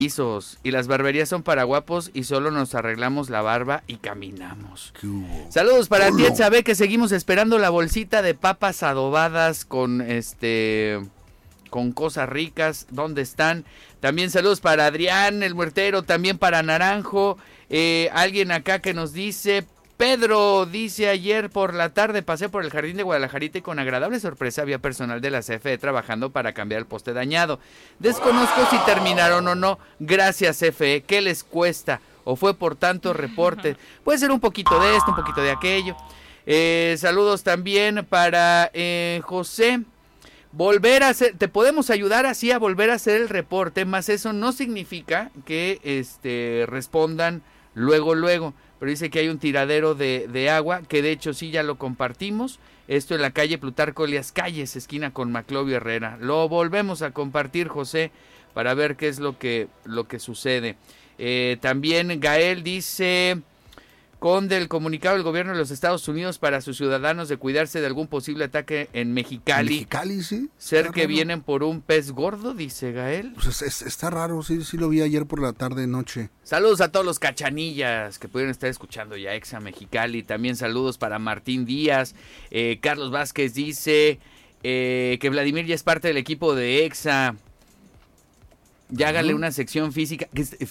y las barberías son para guapos y solo nos arreglamos la barba y caminamos. Saludos para Atienza B, que seguimos esperando la bolsita de papas adobadas con cosas ricas. ¿Dónde están? También saludos para Adrián, el muertero, también para Naranjo. Alguien acá que nos dice... Pedro dice, ayer por la tarde pasé por el jardín de Guadalajarita y con agradable sorpresa había personal de la CFE trabajando para cambiar el poste dañado. Desconozco si terminaron o no. Gracias, CFE. ¿Qué les cuesta? ¿O fue por tanto reporte? Puede ser un poquito de esto, un poquito de aquello. Saludos también para José. Volver a hacer, te podemos ayudar así a volver a hacer el reporte, más eso no significa que respondan luego. Pero dice que hay un tiradero de agua, que de hecho sí ya lo compartimos. Esto en la calle Plutarco Elías Calles, esquina con Maclovio Herrera. Lo volvemos a compartir, José, para ver qué es lo que sucede. También Gael dice... Con el comunicado del gobierno de los Estados Unidos para sus ciudadanos de cuidarse de algún posible ataque en Mexicali. Mexicali, sí. Ser que vienen por un pez gordo, dice Gael. Pues está raro, sí lo vi ayer por la tarde, noche. Saludos a todos los cachanillas que pudieron estar escuchando ya Exa Mexicali. También saludos para Martín Díaz. Carlos Vázquez dice que Vladimir ya es parte del equipo de Exa. Ya hágale una sección fija,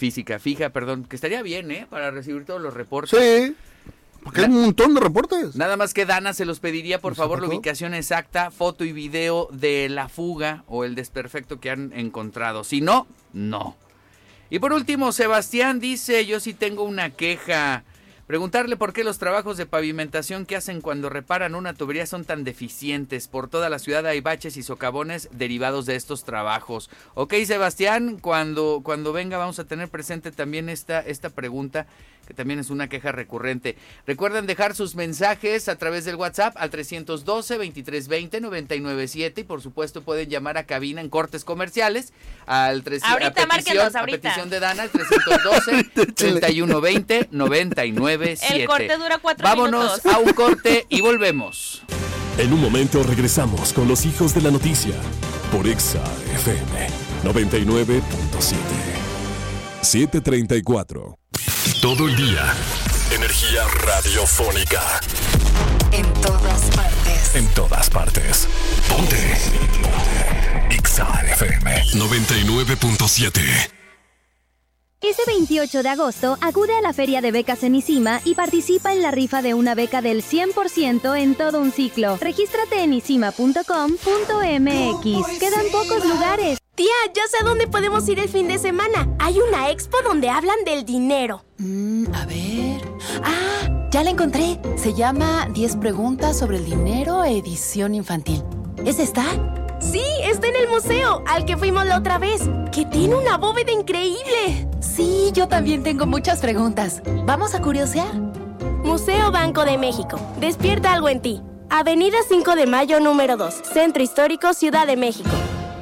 que estaría bien, para recibir todos los reportes. Sí, porque hay un montón de reportes. Nada más que Dana se los pediría, por favor, la ubicación exacta, foto y video de la fuga o el desperfecto que han encontrado. Si no, no. Y por último, Sebastián dice, yo sí tengo una queja. Preguntarle por qué los trabajos de pavimentación que hacen cuando reparan una tubería son tan deficientes. Por toda la ciudad hay baches y socavones derivados de estos trabajos. Ok, Sebastián, cuando venga vamos a tener presente también esta pregunta, que también es una queja recurrente. Recuerden dejar sus mensajes a través del WhatsApp al 312-2320-997 y por supuesto pueden llamar a cabina en cortes comerciales a petición de Dana al 312-3120-997. El corte dura 4 Vámonos minutos. a un corte y volvemos. En un momento regresamos con los hijos de la noticia por Exa FM 99.7. 7:34. Todo el día. Energía radiofónica. En todas partes. En todas partes. Ponte. Exa FM 99.7. Ese 28 de agosto, acude a la Feria de Becas en ICIMA y participa en la rifa de una beca del 100% en todo un ciclo. Regístrate en isima.com.mx. Quedan pocos lugares. Tía, ya sé a dónde podemos ir el fin de semana. Hay una expo donde hablan del dinero. A ver... ya la encontré. Se llama 10 preguntas sobre el dinero, edición infantil. ¿Es esta? Sí, está en el museo, al que fuimos la otra vez, que tiene una bóveda increíble. Sí, yo también tengo muchas preguntas. ¿Vamos a curiosear? Museo Banco de México. Despierta algo en ti. Avenida 5 de Mayo, número 2. Centro Histórico, Ciudad de México.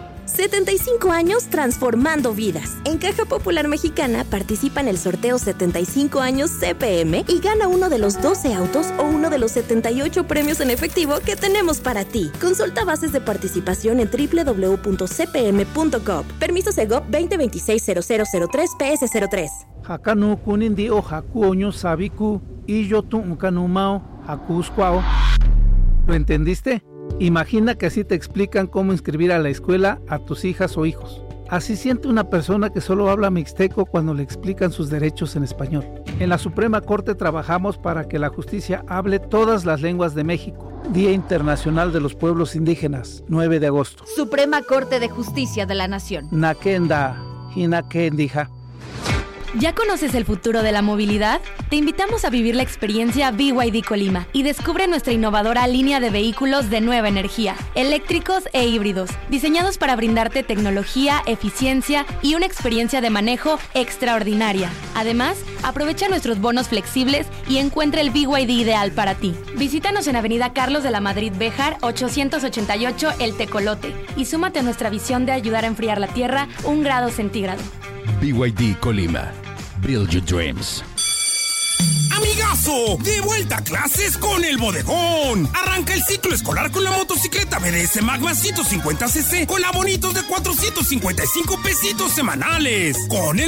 75 años transformando vidas. En Caja Popular Mexicana participa en el sorteo 75 años CPM y gana uno de los 12 autos o uno de los 78 premios en efectivo que tenemos para ti. Consulta bases de participación en www.cpm.gov. Permiso Segov 2026-0003 PS03. Hakanu kunindi o hakuoño sabiku y yo tu unkanumao hakuskwao. ¿Lo entendiste? Imagina que así te explican cómo inscribir a la escuela a tus hijas o hijos. Así siente una persona que solo habla mixteco cuando le explican sus derechos en español. En la Suprema Corte trabajamos para que la justicia hable todas las lenguas de México. Día Internacional de los Pueblos Indígenas, 9 de agosto. Suprema Corte de Justicia de la Nación. Nakenda, hinakendija. ¿Ya conoces el futuro de la movilidad? Te invitamos a vivir la experiencia BYD Colima y descubre nuestra innovadora línea de vehículos de nueva energía, eléctricos e híbridos, diseñados para brindarte tecnología, eficiencia y una experiencia de manejo extraordinaria. Además, aprovecha nuestros bonos flexibles y encuentra el BYD ideal para ti. Visítanos en Avenida Carlos de la Madrid Béjar, 888 El Tecolote y súmate a nuestra visión de ayudar a enfriar la Tierra 1 grado centígrado. BYD Colima. Build your dreams. ¡Amigazo! ¡De vuelta a clases con el Bodegón! Arranca el ciclo escolar con la motocicleta BDS Magma 150cc con abonitos de 455 pesitos semanales. Con el